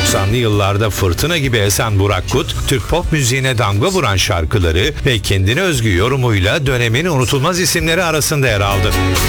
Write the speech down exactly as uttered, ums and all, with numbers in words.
doksanlı yıllarda fırtına gibi esen Burak Kut, Türk pop müziğine damga vuran şarkıları ve kendine özgü yorumuyla dönemin unutulmaz isimleri arasında yer aldı.